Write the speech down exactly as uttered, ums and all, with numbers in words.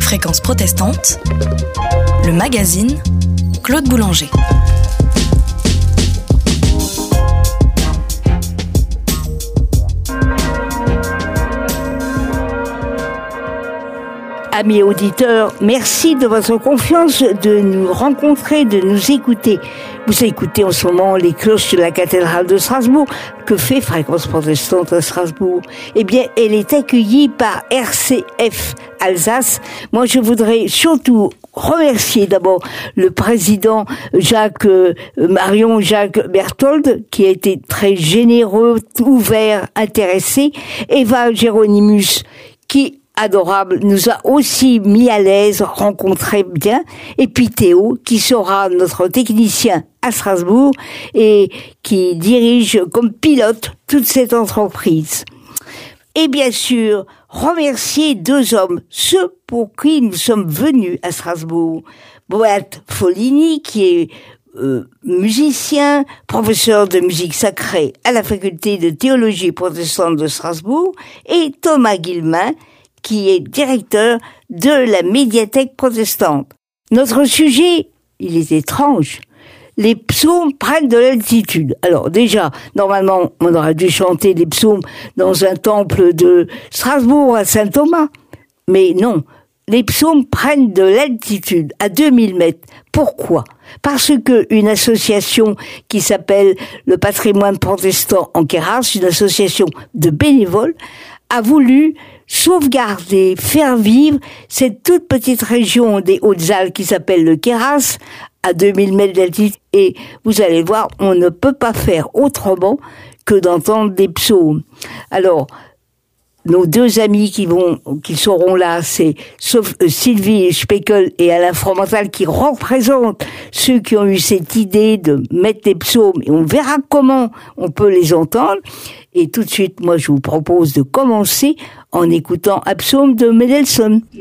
Fréquence protestante, le magazine Claude Boulanger. Amis auditeurs, merci de votre confiance, de nous rencontrer, de nous écouter. Vous écoutez en ce moment les cloches de la cathédrale de Strasbourg. Que fait Fréquence protestante à Strasbourg? Eh bien, elle est accueillie par R C F Alsace. Moi, je voudrais surtout remercier d'abord le président Jacques euh, Marion Jacques Berthold, qui a été très généreux, ouvert, intéressé. Eva Géronimus, qui adorable, nous a aussi mis à l'aise, rencontré bien, et puis Théo, qui sera notre technicien à Strasbourg et qui dirige comme pilote toute cette entreprise. Et bien sûr, remercier deux hommes, ceux pour qui nous sommes venus à Strasbourg. Beat Follini, qui est euh, musicien, professeur de musique sacrée à la faculté de théologie protestante de Strasbourg, et Thomas Guillemin, qui est directeur de la médiathèque protestante. Notre sujet, il est étrange. Les psaumes prennent de l'altitude. Alors déjà, normalement, on aurait dû chanter les psaumes dans un temple de Strasbourg à Saint-Thomas. Mais non, les psaumes prennent de l'altitude à deux mille mètres. Pourquoi? Parce que une association qui s'appelle le Patrimoine protestant en Queyras, une association de bénévoles, a voulu sauvegarder, faire vivre cette toute petite région des Hautes-Alpes qui s'appelle le Queyras, à deux mille mètres d'altitude. Et vous allez voir, on ne peut pas faire autrement que d'entendre des psaumes. Alors, nos deux amis qui vont, qui seront là, c'est sauf euh, Sylvie Speckel et Alain Fromental, qui représentent ceux qui ont eu cette idée de mettre des psaumes, et on verra comment on peut les entendre. Et tout de suite, moi, je vous propose de commencer en écoutant un psaume de Mendelssohn.